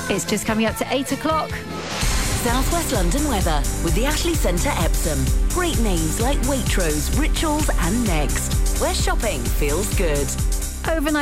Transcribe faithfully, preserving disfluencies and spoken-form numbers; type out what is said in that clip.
It's just coming up to eight o'clock. South West London weather with the Ashley Centre Epsom. Great names like Waitrose, Rituals and Next, where shopping feels good. Overnight